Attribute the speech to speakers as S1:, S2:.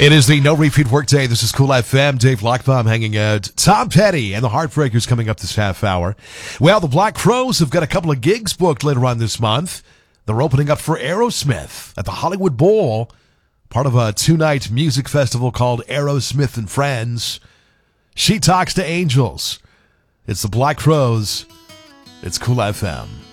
S1: It is the No Repeat Workday. This is Cool FM. Dave Lockbaum hanging out. Tom Petty and the Heartbreakers coming up this half hour. Well, the Black Crowes have got a couple of gigs booked later on this month. They're opening up for Aerosmith at the Hollywood Bowl, part of a two-night music festival called Aerosmith and Friends. She Talks to Angels. It's the Black Crowes. It's Cool FM.